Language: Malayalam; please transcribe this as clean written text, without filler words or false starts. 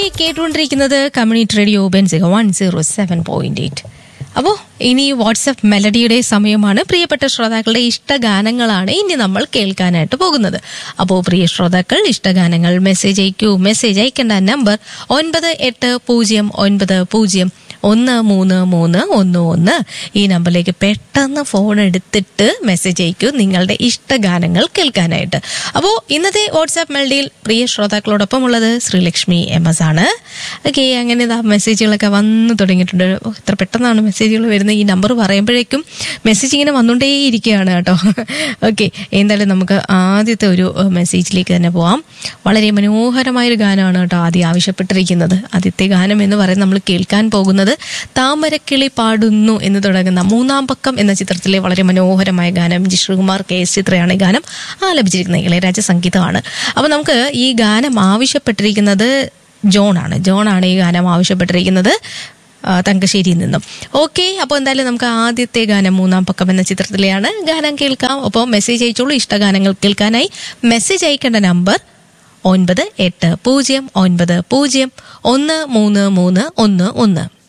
കേട്ടുകൊണ്ടിരിക്കുന്നത് കമ്മ്യൂണിറ്റി റേഡിയോ ബെൻസിക 107.8. അപ്പോൾ ഇനി വാട്സപ്പ് മെലഡിയുടെ സമയമാണ്. പ്രിയപ്പെട്ട ശ്രോതാക്കളുടെ ഇഷ്ടഗാനങ്ങളാണ് ഇനി നമ്മൾ കേൾക്കാനായിട്ട് പോകുന്നത്. അപ്പോൾ പ്രിയ ശ്രോതാക്കൾ, ഇഷ്ടഗാനങ്ങൾ മെസ്സേജ് അയക്കൂ. മെസ്സേജ് അയക്കേണ്ട നമ്പർ 9809093311. ഈ നമ്പറിലേക്ക് പെട്ടെന്ന് ഫോൺ എടുത്തിട്ട് മെസ്സേജ് അയക്കൂ നിങ്ങളുടെ ഇഷ്ടഗാനങ്ങൾ കേൾക്കാനായിട്ട്. അപ്പോൾ ഇന്നത്തെ വാട്സാപ്പ് മെലഡിയിൽ പ്രിയ ശ്രോതാക്കളോടൊപ്പം ഉള്ളത് ശ്രീലക്ഷ്മി MS ആണ്. ഓക്കെ, അങ്ങനെ മെസ്സേജുകളൊക്കെ വന്നു തുടങ്ങിയിട്ടുണ്ട്. എത്ര പെട്ടെന്നാണ് മെസ്സേജുകൾ വരുന്നത്. ഈ നമ്പർ പറയുമ്പോഴേക്കും മെസ്സേജ് ഇങ്ങനെ വന്നുകൊണ്ടേയിരിക്കുകയാണ് കേട്ടോ. ഓക്കെ, എന്തായാലും നമുക്ക് ആദ്യത്തെ ഒരു മെസ്സേജിലേക്ക് തന്നെ പോവാം. വളരെ മനോഹരമായൊരു ഗാനമാണ് കേട്ടോ ആദ്യം ആവശ്യപ്പെട്ടിരിക്കുന്നത്. ആദ്യത്തെ ഗാനം എന്ന് പറയുന്നത് നമ്മൾ കേൾക്കാൻ പോകുന്നത് താമരക്കിളി പാടുന്നു എന്ന് തുടങ്ങുന്ന മൂന്നാം പക്കം എന്ന ചിത്രത്തിലെ വളരെ മനോഹരമായ ഗാനം. ജി ശ്രീകുമാർ KS ചിത്രയാണ് ഈ ഗാനം ആലപിച്ചിരിക്കുന്നത്. ഇളയരാജ സംഗീതമാണ്. അപ്പൊ നമുക്ക് ഈ ഗാനം ആവശ്യപ്പെട്ടിരിക്കുന്നത് ജോണാണ് ഈ ഗാനം ആവശ്യപ്പെട്ടിരിക്കുന്നത് തങ്കശ്ശേരിയിൽ നിന്നും. ഓക്കെ, അപ്പോൾ എന്തായാലും നമുക്ക് ആദ്യത്തെ ഗാനം മൂന്നാം പക്കം എന്ന ചിത്രത്തിലെയാണ്. ഗാനം കേൾക്കാം. അപ്പോൾ മെസ്സേജ് അയച്ചോളൂ. ഇഷ്ടഗാനങ്ങൾ കേൾക്കാനായി മെസ്സേജ് അയക്കേണ്ട നമ്പർ 9809013311.